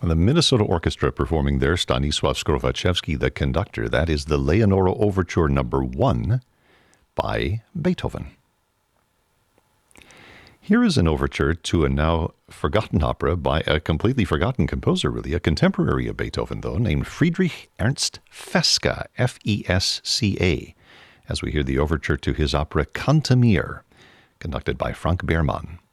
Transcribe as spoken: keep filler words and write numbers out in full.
The Minnesota Orchestra performing their Stanisław Skrowaczewski, the conductor. That is the Leonora Overture number one by Beethoven. Here is an overture to a now forgotten opera by a completely forgotten composer, really, a contemporary of Beethoven, though, named Friedrich Ernst Fesca, F E S C A, as we hear the overture to his opera Cantemir, conducted by Frank Behrmann.